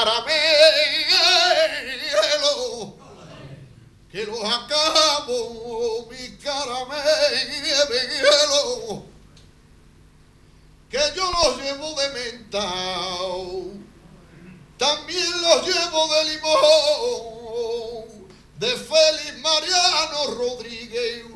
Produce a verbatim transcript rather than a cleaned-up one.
caramelo, que los acabo, mi caramelo, que yo los llevo de menta, también los llevo de limón, de Félix Mariano Rodríguez.